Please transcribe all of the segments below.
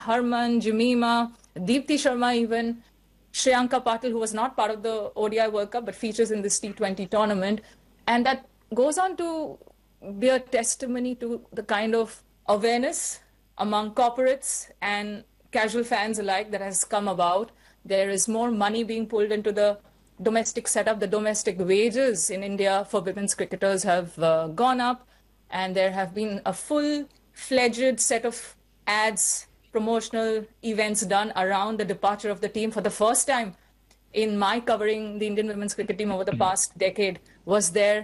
Harman, Jemima, Deepti Sharma even, Shreyanka Patil, who was not part of the ODI World Cup but features in this T20 tournament. And that goes on to be a testimony to the kind of awareness among corporates and casual fans alike that has come about. There is more money being pulled into the domestic setup. The domestic wages in India for women's cricketers have gone up, and there have been a full-fledged set of ads, promotional events done around the departure of the team. For the first time in my covering the Indian women's cricket team over the past decade, was there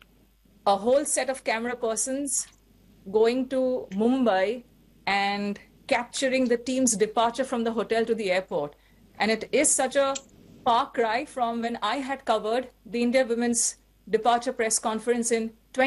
a whole set of camera persons going to Mumbai and capturing the team's departure from the hotel to the airport. And it is such a far cry from when I had covered the India women's departure press conference in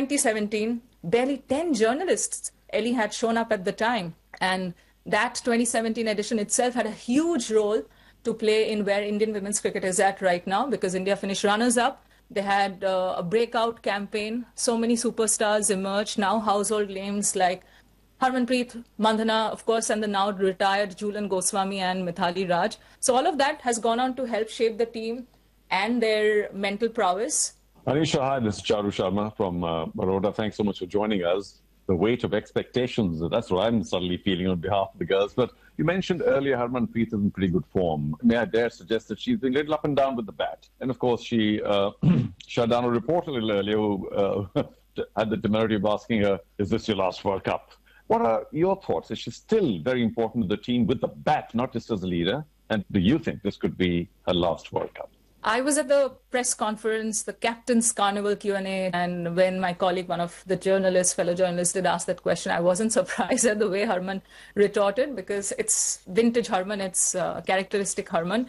2017. Barely 10 journalists, Ellie, had shown up at the time. And that 2017 edition itself had a huge role to play in where Indian women's cricket is at right now, because India finished runners-up. They had a breakout campaign. So many superstars emerged, now household names like Harmanpreet Mandhana, of course, and the now retired Jhulan Goswami and Mithali Raj. So all of that has gone on to help shape the team and their mental prowess. Anisha, hi, this is Charu Sharma from Baroda. Thanks so much for joining us. The weight of expectations, that's what I'm suddenly feeling on behalf of the girls. But you mentioned earlier Harmanpreet is in pretty good form. May I dare suggest that she's been a little up and down with the bat. And of course, she shut down a reporter a little earlier who had the temerity of asking her, is this your last World Cup? What are your thoughts? Is she still very important to the team with the bat, not just as a leader? And do you think this could be her last World Cup? I was at the press conference, the Captain's Carnival Q&A, and when my colleague, one of the fellow journalists, did ask that question, I wasn't surprised at the way Harman retorted, because it's vintage Harman, it's characteristic Harman.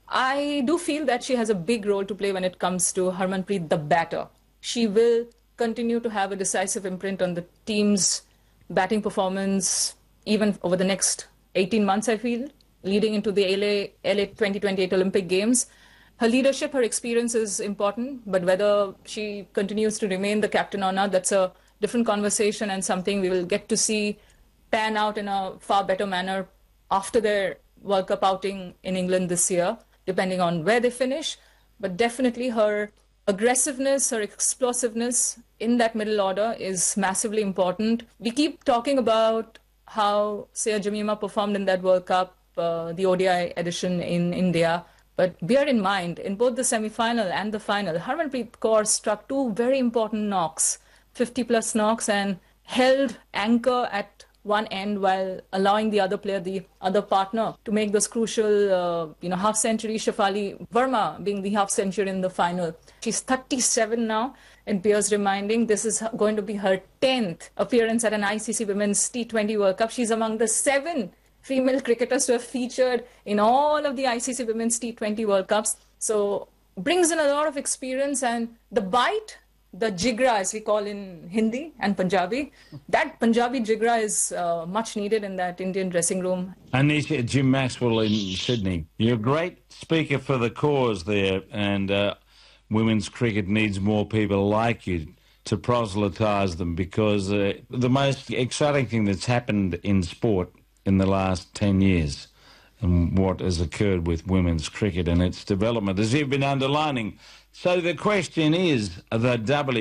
I do feel that she has a big role to play when it comes to Harmanpreet, the batter. She will continue to have a decisive imprint on the team's batting performance, even over the next 18 months, I feel, leading into the LA 2028 Olympic Games. Her leadership, her experience is important, but whether she continues to remain the captain or not, that's a different conversation and something we will get to see pan out in a far better manner after their World Cup outing in England this year, depending on where they finish. But definitely her aggressiveness, her explosiveness in that middle order is massively important. We keep talking about how, say, Jemima performed in that World Cup, the ODI edition in India. But bear in mind, in both the semi-final and the final, Harmanpreet Kaur struck two very important knocks, 50-plus knocks, and held anchor at one end while allowing the other player, the other partner, to make those crucial, half-century. Shefali Verma being the half-century in the final. She's 37 now, and bears reminding this is going to be her 10th appearance at an ICC Women's T20 World Cup. She's among the 7 female cricketers who have featured in all of the ICC Women's T20 World Cups. So brings in a lot of experience, and the bite, the jigra as we call in Hindi and Punjabi, that Punjabi jigra is much needed in that Indian dressing room. Anisha, Jim Maxwell in Sydney. You're a great speaker for the cause there, and women's cricket needs more people like you to proselytise them, because the most exciting thing that's happened in sport in the last 10 years and what has occurred with women's cricket and its development, as you've been underlining. So the question is, the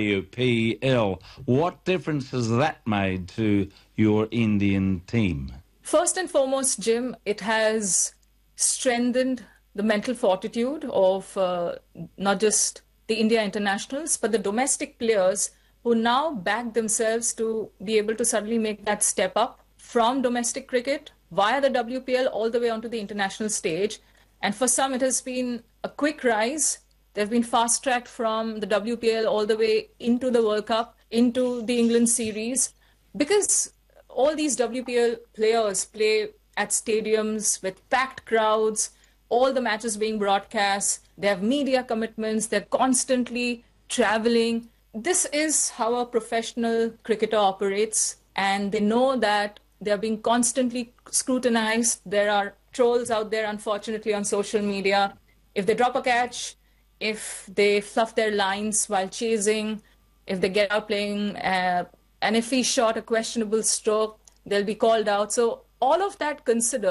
WPL, what difference has that made to your Indian team? First and foremost, Jim, it has strengthened the mental fortitude of not just the India internationals, but the domestic players who now back themselves to be able to suddenly make that step up from domestic cricket via the WPL all the way onto the international stage. And for some, it has been a quick rise. They've been fast-tracked from the WPL all the way into the World Cup, into the England series, because all these WPL players play at stadiums with packed crowds, all the matches being broadcast, they have media commitments, they're constantly traveling. This is how a professional cricketer operates, and they know that they're being constantly scrutinized. There are trolls out there, unfortunately, on social media. If they drop a catch, if they fluff their lines while chasing, if they get out playing an iffy shot, a questionable stroke, they'll be called out. So all of that considered,